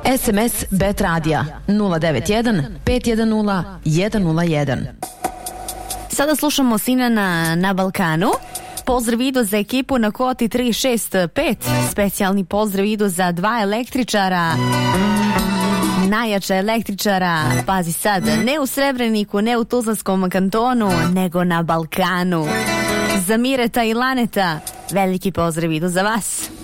SMS Bet Radija 091 510 101. Sada slušamo Sinana na Balkanu. Pozdrav idu za ekipu na kvoti 365. Specijalni pozdrav idu za 2 električara. Najjača električara, pazi sad, ne u Srebreniku, ne u Tuzlanskom kantonu, nego na Balkanu. Za Mireta i Laneta, veliki pozdrav idu za vas.